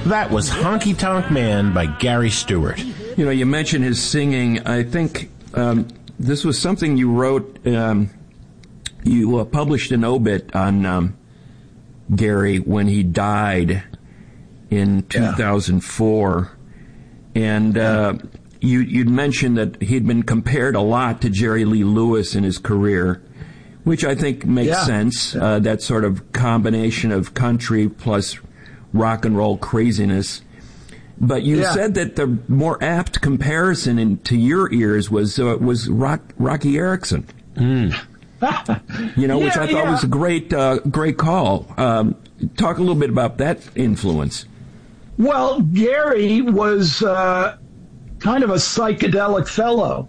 That was Honky Tonk Man by Gary Stewart. You know, you mentioned his singing. I think this was something you wrote. You published an obit on Gary when he died in 2004. And you'd mentioned that he'd been compared a lot to Jerry Lee Lewis in his career, which I think makes sense. That sort of combination of country plus rock and roll craziness. But you said that the more apt comparison to your ears was Rocky Erickson. You know, which I thought was a great call. Talk a little bit about that influence. Well, Gary was kind of a psychedelic fellow.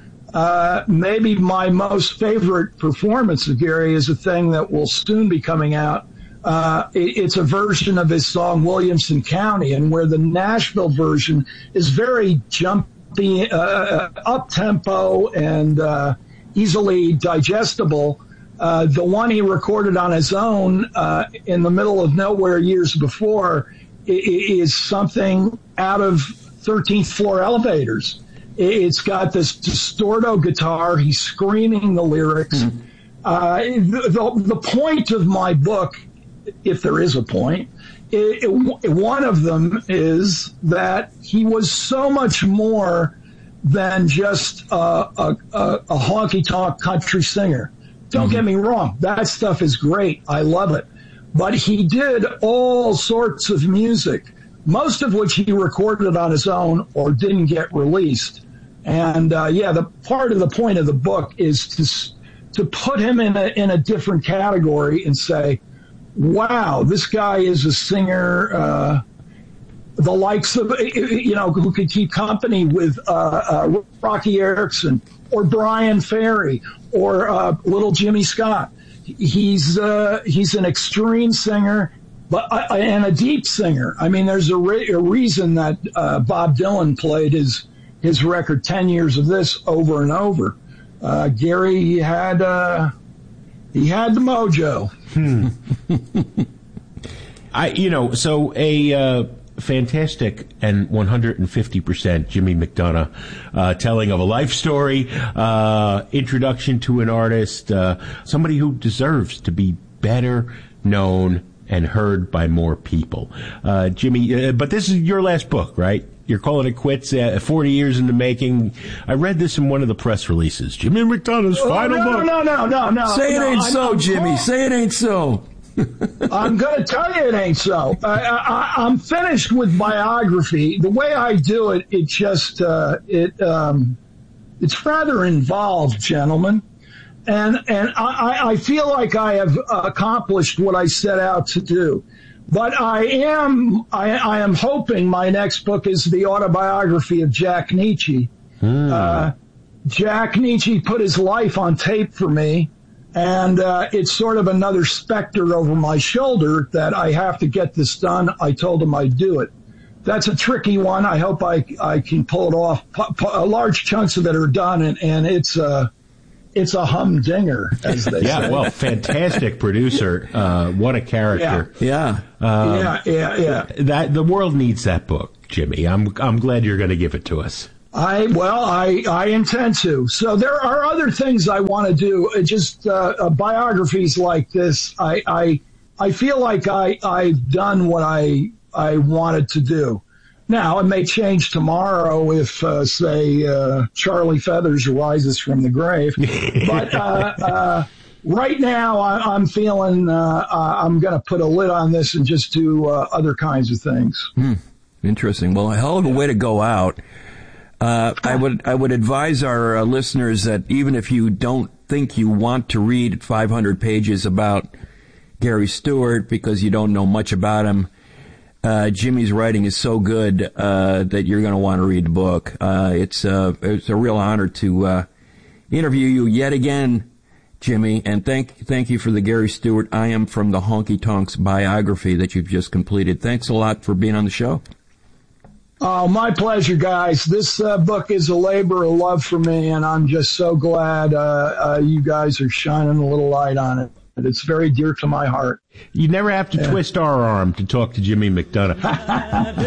Maybe my most favorite performance of Gary is a thing that will soon be coming out. It's a version of his song Williamson County, and where the Nashville version is very jumpy, up-tempo, and easily digestible. The one he recorded on his own in the middle of nowhere years before is something out of 13th Floor Elevators. It's got this distorto guitar. He's screaming the lyrics. The point of my book, if there is a point, one of them is that he was so much more than just a honky-tonk country singer. Don't get me wrong. That stuff is great. I love it. But he did all sorts of music, most of which he recorded on his own or didn't get released. And, the part of the point of the book is to put him in a different category and say, wow, this guy is a singer, the likes of, who could keep company with Rocky Erickson or Brian Ferry or little Jimmy Scott. He's an extreme singer, and a deep singer. I mean, there's a reason that Bob Dylan played his record 10 Years of This over and over. Gary, he had the mojo. A fantastic and 150% Jimmy McDonough telling of a life story, introduction to an artist, somebody who deserves to be better known and heard by more people. Jimmy, but this is your last book, right? You're calling it quits 40 years in the making. I read this in one of the press releases. Jimmy McDonough's final book. No. Say it ain't so, Jimmy. Say it ain't so. I'm going to tell you it ain't so. I'm finished with biography. The way I do it, it's rather involved, gentlemen. And I feel like I have accomplished what I set out to do. But I am hoping my next book is the autobiography of Jack Nitzsche. Jack Nitzsche put his life on tape for me, and it's sort of another specter over my shoulder that I have to get this done. I told him I'd do it. That's a tricky one. I hope I can pull it off. Large chunks of it are done, and it's a humdinger, as they say. Yeah, well, fantastic producer. What a character. Yeah. That the world needs that book, Jimmy. I'm glad you're going to give it to us. I intend to. So there are other things I want to do. Just biographies like this. I feel like I've done what I wanted to do. Now, it may change tomorrow if, Charlie Feathers rises from the grave. But right now, I'm feeling I'm going to put a lid on this and just do other kinds of things. Interesting. Well, a hell of a way to go out. I would advise our listeners that even if you don't think you want to read 500 pages about Gary Stewart because you don't know much about him, Jimmy's writing is so good that you're going to want to read the book. It's a real honor to interview you yet again, Jimmy, and thank you for the Gary Stewart I Am From the Honky Tonks biography that you've just completed. Thanks a lot for being on the show. Oh, my pleasure, guys. This book is a labor of love for me, and I'm just so glad you guys are shining a little light on it. It's very dear to my heart. You never have to twist our arm to talk to Jimmy McDonough.